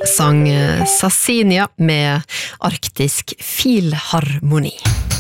sang Sassinia med Arktisk Filharmoni.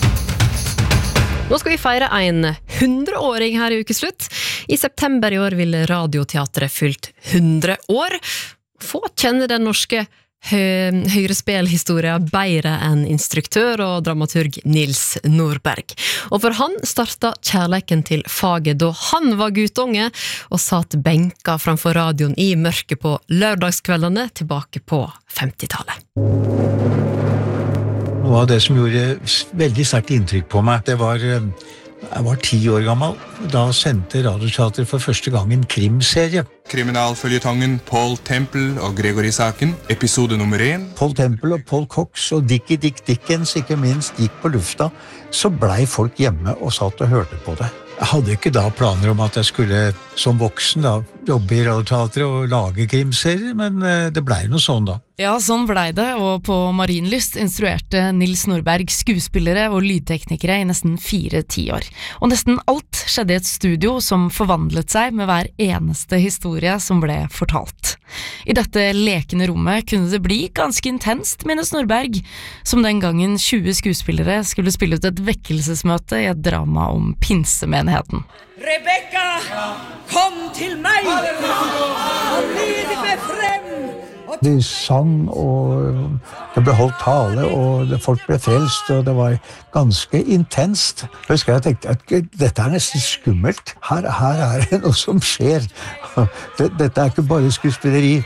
Nå skal vi feire en 100-åring her I ukeslutt. I september I år vil Radioteatret fylt 100 år. Få kjenner den norske høyrespelhistoria bedre enn instruktør og dramaturg Nils Nordberg. Og for han startet kjærleiken til faget da han var guttunge og satt benka framfor radioen I mørket på lørdagskveldene tilbake på 50-tallet. Noe av det som gjorde veldig sterkt inntrykk på meg, det var jeg var 10 år gammel. Da sendte Radioteatret for første gang en krimserie. Kriminalføljetongen Paul Temple og Gregory-saken, episode nummer 1. Paul Temple og Paul Cox og Dickie Dick Dickens, ikke minst, gikk på lufta. Så blei folk hjemme og satt og hørte på det. Jeg hadde ikke da planer om at jeg skulle som voksen da, jobbe I Radioteatret og lage krimserier, men det blei noe sånn da. Ja, sånn blei det, og på Marienlyst instruerte Nils Nordberg skuespillere og lydteknikere I nesten 4 tiår. Og nesten alt skjedde I et studio som forvandlet seg med hver eneste historie som ble fortalt. I dette lekende rommet kunne det bli ganske intenst, minnes Nordberg, som den gangen 20 skuespillere skulle spille ut et vekkelsesmøte I et drama om pinsemenigheten. Rebecca, kom til meg! Og led meg frem! De sang, og det ble holdt tale, og folk ble frelst, og det var ganske intenst. Jeg husker jeg tenkte at dette nesten skummelt. Her det noe som skjer. Dette ikke bare skuespilleri.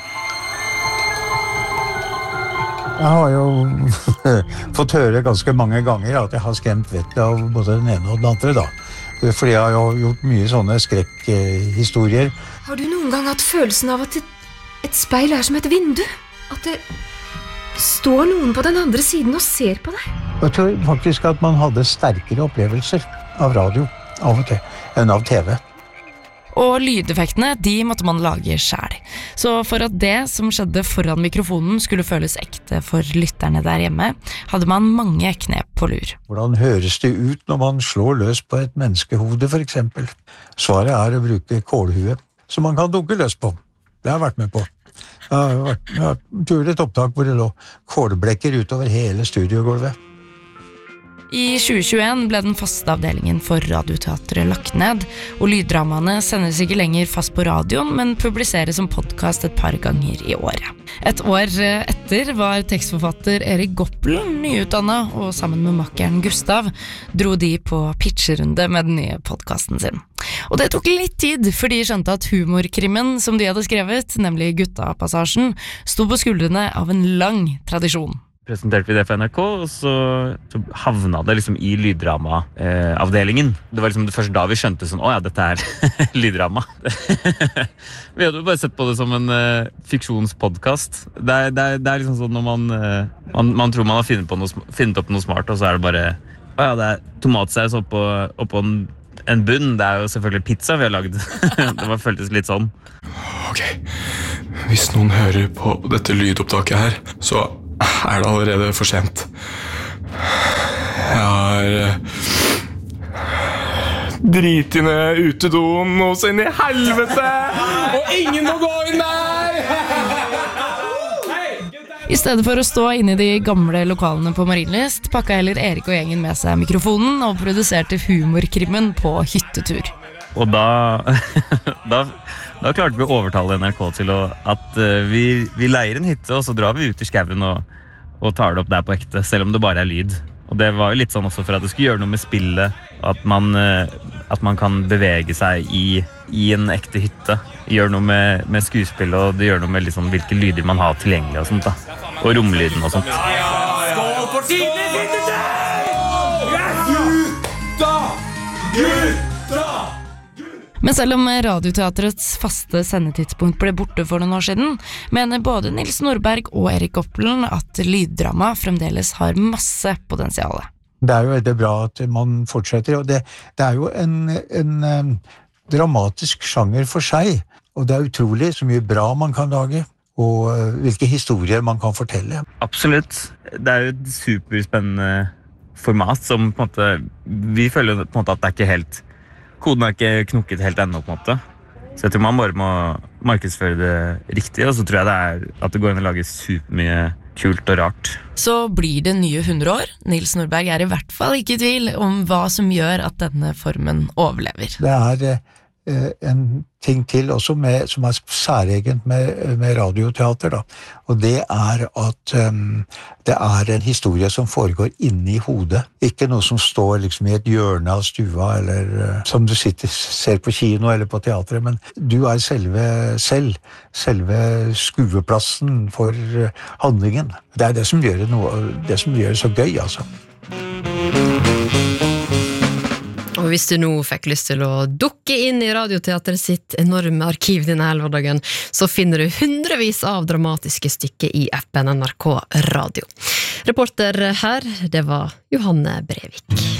Jeg har jo fått høre ganske mange ganger at jeg har skremt vettet av både den ene og den andre da. Fordi jeg har jo gjort mye sånne skrekkhistorier. Har du noen gang hatt følelsen av at et speil som et vindu? At det står noen på den andre siden og ser på deg? Jeg tror faktisk at man hadde sterkere opplevelser av radio av og til enn av TV. Og lydeffektene, de måtte man lage selv. Så for at det som skjedde foran mikrofonen skulle føles ekte for lytterne der hjemme, hadde man mange knep på lur. Hvordan høres det ut når man slår løs på et menneskehode, for eksempel? Svaret å bruke kålhue, som man kan dunke løs på. Det har jeg vært med på. Jeg har gjort et opptak hvor det lå kålblekker utover hele studiogulvet. I 2021 ble den faste avdelingen for Radioteatret lagt ned, og lyddramaene sendes ikke lenger fast på radioen, men publiseres som podcast et par ganger I året. Et år etter var tekstforfatter Erik Goppelen nyutdannet, og sammen med makkeren Gustav dro de på pitcherunde med den nye podcasten sin. Og det tok litt tid, for de skjønte at humorkrimmen som de hadde skrevet, nemlig Gutta-passasjen, sto på skuldrene av en lang tradisjon. Presenterte vi det for NRK, og så havna det liksom I lyddrama-avdelingen. Det var liksom det første da vi skjønte sånn, åja, dette lyddrama. Vi hadde jo bare sett på det som en fiksjonspodcast. Det liksom sånn når man tror man har funnet opp noe smart, og så det bare, åja, det tomatsaus oppå en bunn. Det jo selvfølgelig pizza vi har laget. Det føltes litt sånn. Ok, hvis noen hører på dette lydopptaket her, så det allerede for sent. Jeg har driti ned utedoen og så inn I helvete, og ingen må gå inn der! I stedet for å stå inne I de gamle lokalene på Marienlyst, pakket heller Erik og gjengen med seg mikrofonen og produserte humorkrimmen på hyttetur. Og da klarte vi å overtale NRK til at vi leier en hytte, og så drar vi ut I skauen og tar det opp der på ekte, selv om det bare lyd. Og det var jo litt sånn også for at det skulle gjøre noe med spillet, at man kan bevege seg I en ekte hytte. Gjør noe med skuespill, og det gjør noe med liksom hvilke lyder man har tilgjengelig og sånt da. Og romlyden og sånt. Skål for tiden! Gutta! Men selv om Radioteatrets faste sendetidspunkt ble borte for noen år siden, mener både Nils Nordberg og Erik Goppelen at lyddrama fremdeles har masse potensiale. Det jo veldig bra at man fortsetter, og det jo en dramatisk sjanger for seg, og det utrolig så mye bra man kan lage, og hvilke historier man kan fortelle. Absolutt. Det jo et superspennende format som på en måte, vi føler på en måte at det ikke helt, koden ikke knukket helt ennå på en måte. Så jeg tror man bare markedsføre det riktig, og så tror jeg det at det går inn å lage supermye kult og rart. Så blir det nye 100 år. Nils Nordberg I hvert fall ikke I tvil om hva som gjør at denne formen overlever. Det en ting til også som særegent med radioteater, da. Og det at det en historie som foregår inne I hodet. Ikke noe som står liksom I et hjørne av stua, eller som du ser på kino eller på teatret, men du selve skueplassen for handlingen. Det det som gjør det så gøy, altså. Og hvis du nå fikk lyst til å dukke inn I radioteatret sitt enorme arkiv denne helverdaggen, så finner du hundrevis av dramatiske stykker I appen NRK Radio. Reporter her, det var Johanne Brevik.